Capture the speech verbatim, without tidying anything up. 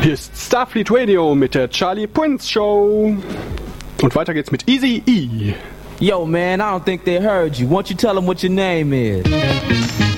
Hier ist Starfleet Radio mit der Charlie Prince Show. Und weiter geht's mit Easy E. Yo, man, I don't think they heard you. Won't you tell them what your name is?